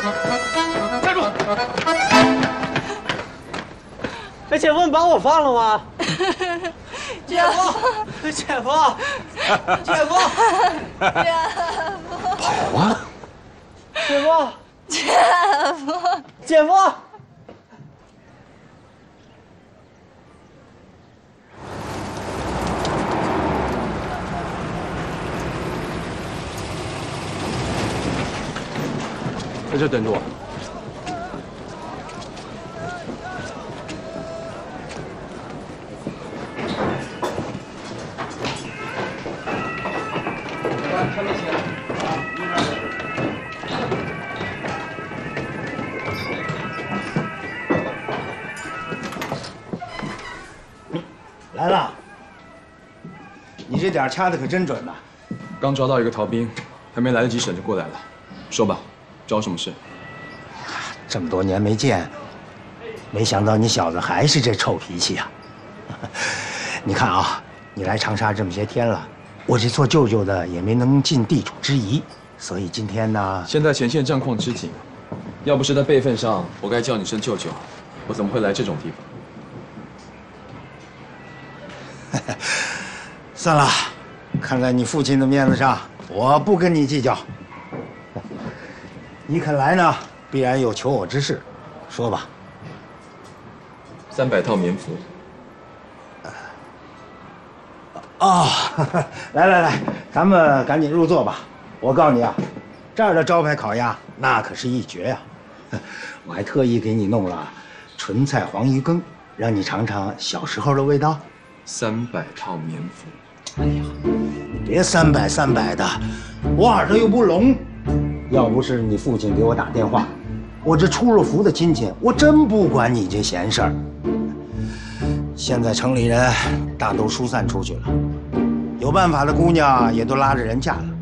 站住！哎，姐夫，你把我放了吗？姐夫，姐夫，姐夫， 跑啊！ 姐夫，姐夫。 在这等着我。 上面请。 来了，你这点掐的可真准呐！ 刚抓到一个逃兵，还没来得及审就过来了。说吧，找什么事？ 这么多年没见，没想到你小子还是这臭脾气啊！你看啊，你来长沙这么些天了，我这做舅舅的也没能尽地主之谊，所以今天呢， 现在前线战况吃紧，要不是在辈分上，我该叫你声舅舅，我怎么会来这种地方？ 算了，看在你父亲的面子上，我不跟你计较。你肯来呢，必然有求我之事，说吧。 300套棉服。 哦，来，咱们赶紧入座吧。我告诉你啊，这儿的招牌烤鸭那可是一绝呀！我还特意给你弄了纯菜黄鱼羹，让你尝尝小时候的味道。 300套棉服。 哎呀，你别300的，我耳朵又不聋。要不是你父亲给我打电话，我这出了府的亲戚，我真不管你这闲事儿。现在城里人大都疏散出去了，有办法的姑娘也都拉着人嫁了。